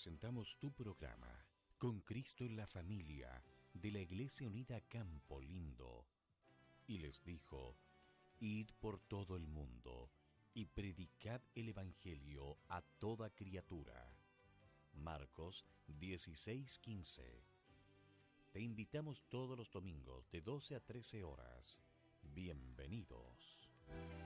presentamos tu programa Con Cristo en la Familia de la Iglesia Unida Campo Lindo. Y les dijo: Id por todo el mundo y predicad el Evangelio a toda criatura. Marcos 16:15. Te invitamos todos los domingos de 12 a 13 horas. Bienvenidos.